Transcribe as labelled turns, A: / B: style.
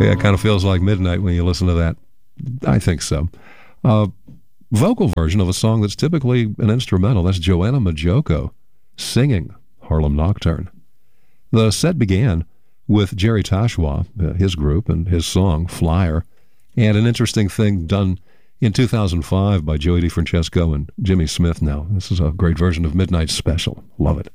A: Yeah, it kind of feels like midnight when you listen to that. I think so. Vocal version of a song that's typically an instrumental. That's Joanna Majoko singing Harlem Nocturne. The set began with Jerry Tashwa, his group, and his song, Flyer, and an interesting thing done in 2005 by Joey DeFrancesco and Jimmy Smith now. This is a great version of Midnight Special. Love it.